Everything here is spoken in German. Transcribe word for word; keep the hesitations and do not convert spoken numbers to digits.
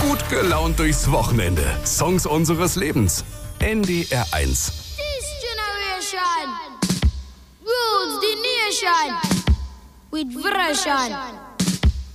Gut gelaunt durchs Wochenende. Songs unseres Lebens. N D R eins. This generation rules the nation with version.